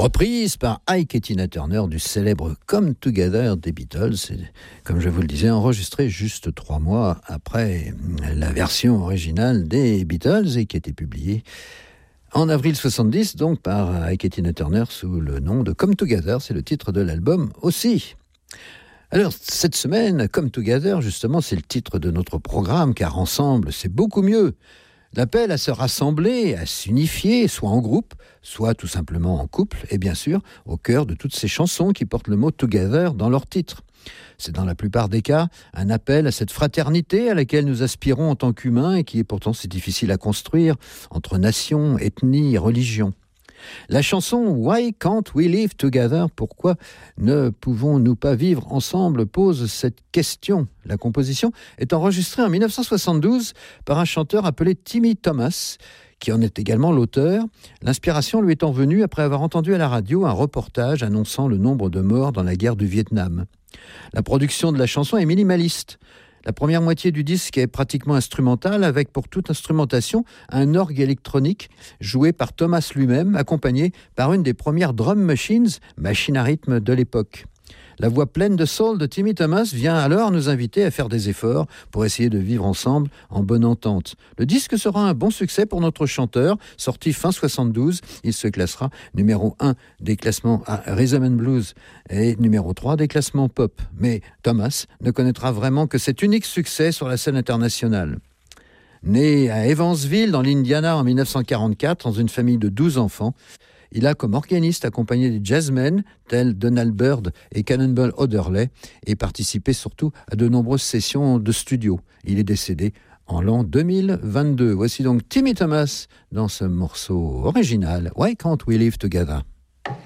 reprise par Ike et Tina Turner du célèbre Come Together des Beatles. Et, comme je vous le disais, enregistré juste 3 mois après la version originale des Beatles et qui a été publiée en avril 70, donc par Ike et Tina Turner sous le nom de Come Together. C'est le titre de l'album aussi. Alors, cette semaine, Come Together, justement, c'est le titre de notre programme, car ensemble, c'est beaucoup mieux. L'appel à se rassembler, à s'unifier, soit en groupe, soit tout simplement en couple, et bien sûr, au cœur de toutes ces chansons qui portent le mot « together » dans leur titre. C'est dans la plupart des cas un appel à cette fraternité à laquelle nous aspirons en tant qu'humains et qui est pourtant si difficile à construire entre nations, ethnies et religions. La chanson « Why Can't We Live Together ?» Pourquoi ne pouvons-nous pas vivre ensemble pose cette question. La composition est enregistrée en 1972 par un chanteur appelé Timmy Thomas, qui en est également l'auteur. L'inspiration lui étant venue après avoir entendu à la radio un reportage annonçant le nombre de morts dans la guerre du Vietnam. La production de la chanson est minimaliste. La première moitié du disque est pratiquement instrumentale, avec pour toute instrumentation un orgue électronique joué par Thomas lui-même, accompagné par une des premières drum machines, machine à rythme de l'époque. La voix pleine de soul de Timmy Thomas vient alors nous inviter à faire des efforts pour essayer de vivre ensemble en bonne entente. Le disque sera un bon succès pour notre chanteur, sorti fin 72. Il se classera numéro 1 des classements Rhythm and Blues et numéro 3 des classements pop. Mais Thomas ne connaîtra vraiment que cet unique succès sur la scène internationale. Né à Evansville, dans l'Indiana, en 1944, dans une famille de 12 enfants, il a comme organiste accompagné des jazzmen tels Donald Byrd et Cannonball Adderley et participé surtout à de nombreuses sessions de studio. Il est décédé en l'an 2022. Voici donc Timmy Thomas dans ce morceau original « Why Can't We Live Together ?»